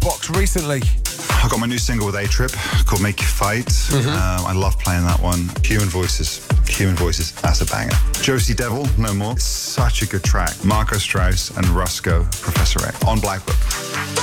box recently? I got my new single with A-Trip called Make You Fight. I love playing that one. Human Voices, that's a banger. Josie Devil, No More. It's such a good track. Marco Strauss and Rusko, Professor X on Black Book.